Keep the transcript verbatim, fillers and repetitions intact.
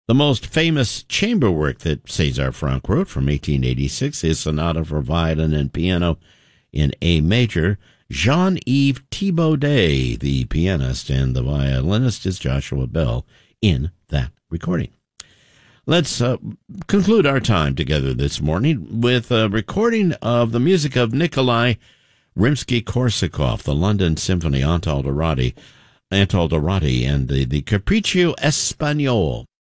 The most famous chamber work that César Franck wrote from eighteen eighty-six is Sonata for Violin and Piano in A major. Jean-Yves Thibaudet, the pianist, and the violinist is Joshua Bell in that recording. Let's uh, conclude our time together this morning with a recording of the music of Nikolai Rimsky-Korsakov, the London Symphony, Antal Dorati, Antal Dorati, and the, the Capriccio Espagnol.